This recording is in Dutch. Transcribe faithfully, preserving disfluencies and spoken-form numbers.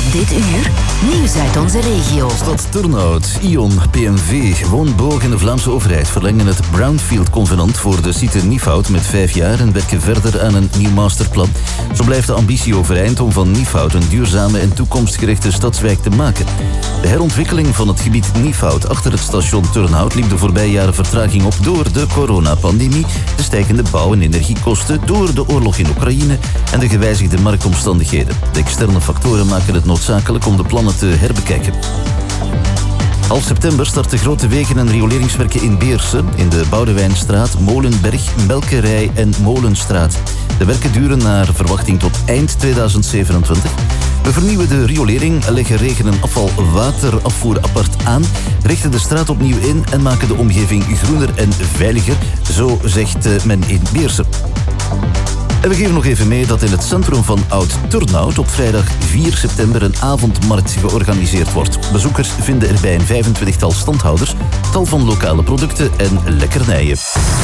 Dit uur, nieuws uit onze regio. Stad Turnhout, Ion, P M V, Woonboog en de Vlaamse overheid verlengen het Brownfield-convenant voor de site Niefhout met vijf jaar en werken verder aan een nieuw masterplan. Zo blijft de ambitie overeind om van Niefhout een duurzame en toekomstgerichte stadswijk te maken. De herontwikkeling van het gebied Niefhout achter het station Turnhout liep de voorbije jaren vertraging op door de coronapandemie, de stijgende bouw- en energiekosten, door de oorlog in Oekraïne en de gewijzigde marktomstandigheden. De externe factoren maken het noodzakelijk om de plannen te herbekijken. Half september starten grote wegen en rioleringswerken in Beersen, in de Boudewijnstraat, Molenberg, Melkerij en Molenstraat. De werken duren naar verwachting tot eind tweeduizend zevenentwintig. We vernieuwen de riolering, leggen regen- en afvalwaterafvoer apart aan, richten de straat opnieuw in en maken de omgeving groener en veiliger, zo zegt men in Beersen. En we geven nog even mee dat in het centrum van Oud-Turnhout op vrijdag vier september een avondmarkt georganiseerd wordt. Bezoekers vinden er bij een vijfentwintigtal standhouders tal van lokale producten en lekkernijen.